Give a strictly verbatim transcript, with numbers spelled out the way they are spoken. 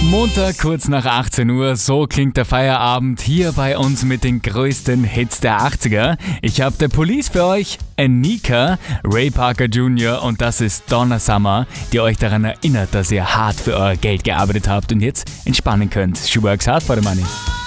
Montag kurz nach achtzehn Uhr, so klingt der Feierabend hier bei uns mit den größten Hits der achtziger. Ich habe der Police für euch, Anika, Ray Parker Junior und das ist Donna Summer, die euch daran erinnert, dass ihr hart für euer Geld gearbeitet habt und jetzt entspannen könnt. She works hard for the money.